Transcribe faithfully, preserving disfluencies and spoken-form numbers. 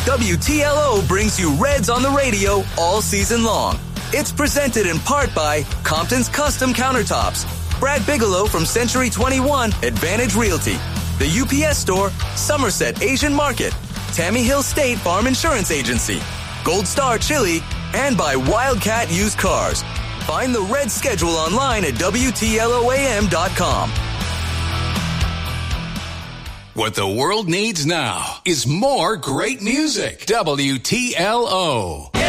W T L O brings you Reds on the radio all season long. It's presented in part by Compton's Custom Countertops, Brad Bigelow from Century twenty-one Advantage Realty, the U P S Store, Somerset Asian Market, Tammy Hill State Farm Insurance Agency, Gold Star Chili, and by Wildcat Used Cars. Find the Reds schedule online at W T L O A M dot com. What the world needs now is more great music. W T L O.